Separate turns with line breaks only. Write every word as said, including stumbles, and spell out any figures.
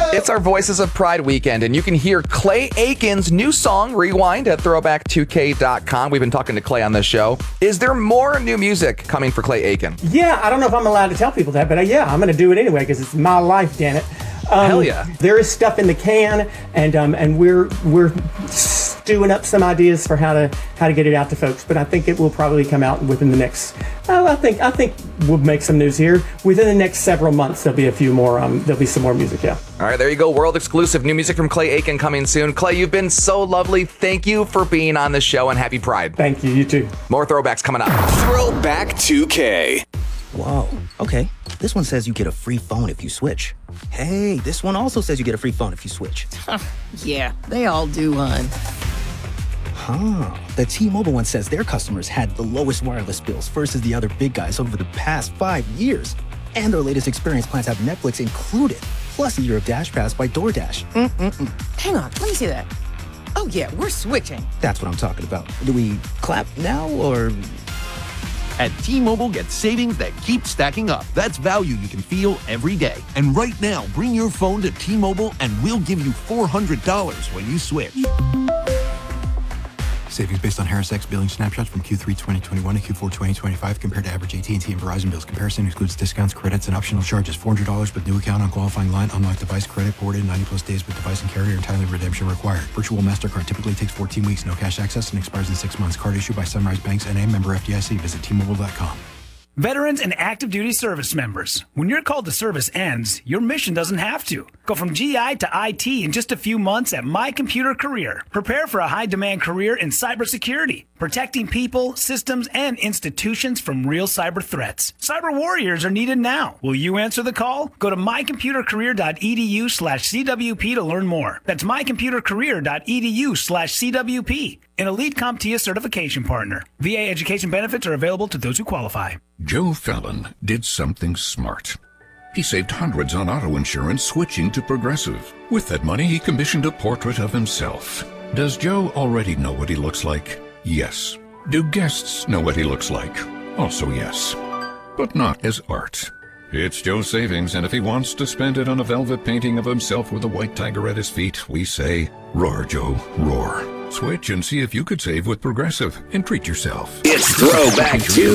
It's our Voices of Pride weekend, and you can hear Clay Aiken's new song, Rewind, at throwback two k dot com. We've been talking to Clay on this show. Is there more new music coming for Clay Aiken?
Yeah, I don't know if I'm allowed to tell people that, but uh, yeah, I'm going to do it anyway because it's my life, damn it. Um,
Hell yeah.
There is stuff in the can, and um, and we're we're stewing up some ideas for how to how to get it out to folks. But I think it will probably come out within the next. Oh, I think I think we'll make some news here within the next several months. There'll be a few more. Um, there'll be some more music. Yeah.
All right, there you go. World exclusive new music from Clay Aiken coming soon. Clay, you've been so lovely. Thank you for being on the show, and happy Pride.
Thank you. You too.
More throwbacks coming up.
Throwback two K.
Whoa, okay. This one says you get a free phone if you switch. Hey, this one also says you get a free phone if you switch.
Yeah, they all do, hon.
Huh. The T-Mobile one says their customers had the lowest wireless bills versus the other big guys over the past five years. And their latest experience plans have Netflix included, plus a year of Dash Pass by DoorDash. Mm-mm-mm.
Hang on, let me see that. Oh, yeah, we're switching.
That's what I'm talking about. Do we clap now, or...
At T-Mobile, get savings that keep stacking up. That's value you can feel every day. And right now, bring your phone to T-Mobile and we'll give you four hundred dollars when you switch.
Savings based on Harris X billing snapshots from Q three twenty twenty-one to Q four twenty twenty-five compared to average A T and T and Verizon bills. Comparison excludes discounts, credits, and optional charges. four hundred dollars with new account on qualifying line. Unlock device credit ported ninety plus days with device and carrier. Entirely redemption required. Virtual MasterCard typically takes fourteen weeks. No cash access and expires in six months. Card issued by Sunrise Banks N A, member F D I C. Visit T Mobile dot com.
Veterans and active duty service members, when your call to service ends, your mission doesn't have to. Go from G I to I T in just a few months at My Computer Career. Prepare for a high-demand career in cybersecurity, protecting people, systems, and institutions from real cyber threats. Cyber warriors are needed now. Will you answer the call? Go to mycomputercareer.edu slash CWP to learn more. That's mycomputercareer.edu slash CWP. An Elite CompTIA certification partner. V A education benefits are available to those who qualify.
Joe Fallon did something smart. He saved hundreds on auto insurance switching to Progressive. With that money, he commissioned a portrait of himself. Does Joe already know what he looks like? Yes. Do guests know what he looks like? Also yes. But not as art. It's Joe's savings, and if he wants to spend it on a velvet painting of himself with a white tiger at his feet, we say, roar, Joe, roar. Switch and see if you could save with Progressive and treat yourself.
It's Throwback two